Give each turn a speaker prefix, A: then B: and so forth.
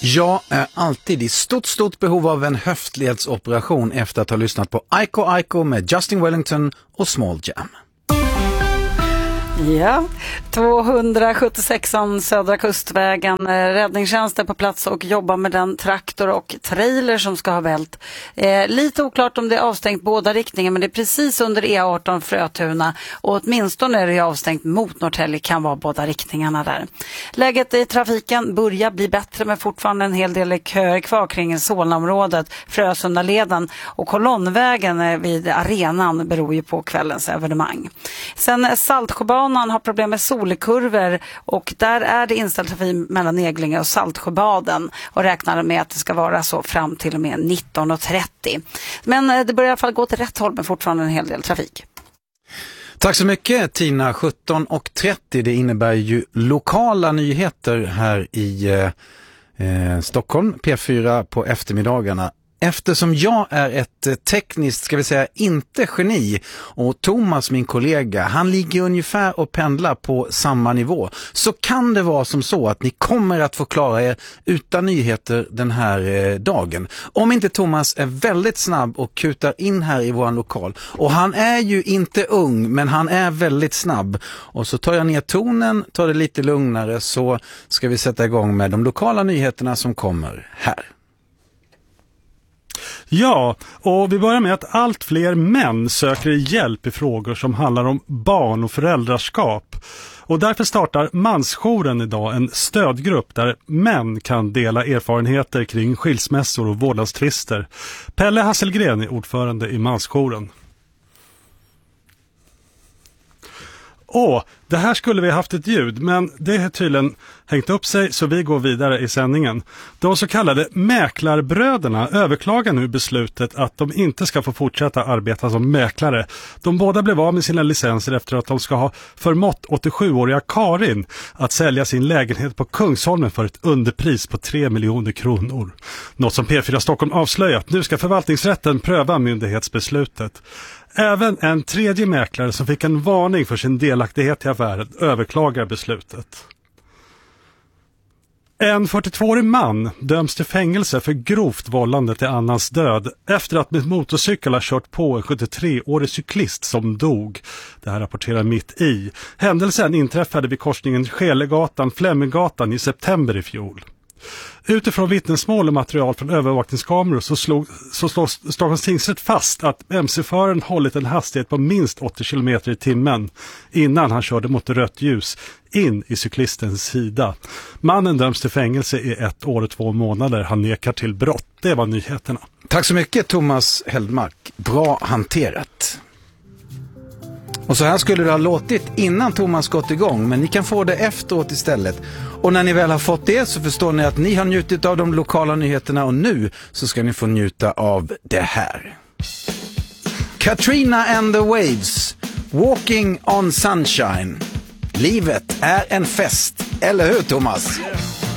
A: Jag är alltid i stort behov av en höftledsoperation efter att ha lyssnat på Aiko Aiko med Justin Wellington och Small Jam.
B: Ja, 276 Södra Kustvägen. Räddningstjänsten på plats och jobbar med den traktor och trailer som ska ha vält. Lite oklart om det är avstängt båda riktningar, men det är precis under E18 Frötuna och åtminstone är det avstängt mot Norrtälje, kan vara båda riktningarna där. Läget i trafiken börjar bli bättre, men fortfarande en hel del köer kvar kring Solnaområdet, Frösundaleden och Kolonnvägen vid arenan beror ju på kvällens evenemang. Sen Saltsjöbanan har problem med solkurvor och där är det inställd trafik mellan Eglinge och Saltsjöbaden och räknar med att det ska vara så fram till och med 19.30. Men det börjar i alla fall gå till rätt håll, men fortfarande en hel del trafik.
A: Tack så mycket Tina. 17.30, det innebär ju lokala nyheter här i Stockholm, P4 på eftermiddagarna. Eftersom jag är ett tekniskt, ska vi säga, inte geni och Thomas, min kollega, han ligger ungefär och pendlar på samma nivå, så kan det vara som så att ni kommer att få klara er utan nyheter den här dagen. Om inte Thomas är väldigt snabb och kutar in här i våran lokal. Och han är ju inte ung, men han är väldigt snabb. Och så tar jag ner tonen, tar det lite lugnare, så ska vi sätta igång med de lokala nyheterna som kommer här.
C: Ja, och vi börjar med att allt fler män söker hjälp i frågor som handlar om barn och föräldraskap. Och därför startar Mansjouren idag en stödgrupp där män kan dela erfarenheter kring skilsmässor och vårdnadstvister. Pelle Hasselgren är ordförande i Mansjouren. Det här skulle vi haft ett ljud, men det har tydligen hängt upp sig, så vi går vidare i sändningen. De så kallade mäklarbröderna överklagar nu beslutet att de inte ska få fortsätta arbeta som mäklare. De båda blev av med sina licenser efter att de ska ha förmått 87-åriga Karin att sälja sin lägenhet på Kungsholmen för ett underpris på 3 miljoner kronor. Något som P4 Stockholm avslöjat. Nu ska förvaltningsrätten pröva myndighetsbeslutet. Även en tredje mäklare som fick en varning för sin delaktighet i affären överklagar beslutet. En 42-årig man döms till fängelse för grovt vållande till annans död efter att med motorcykel har kört på en 73-årig cyklist som dog. Det här rapporterar Mitt i. Händelsen inträffade vid korsningen Skelegatan-Flemminggatan i september i fjol. Utifrån vittnesmål och material från övervakningskameror så slår Stockholms tingsrätt fast att MC-föraren hållit en hastighet på minst 80 km i timmen innan han körde mot rött ljus in i cyklistens sida. Mannen döms till fängelse i 1 år och 2 månader. Han nekar till brott. Det var nyheterna.
A: Tack så mycket Thomas Heldmark. Bra hanterat. Och så här skulle det ha låtit innan Thomas gått igång, men ni kan få det efteråt istället. Och när ni väl har fått det så förstår ni att ni har njutit av de lokala nyheterna, och nu så ska ni få njuta av det här. Katrina and the Waves, Walking on Sunshine. Livet är en fest, eller hur Thomas?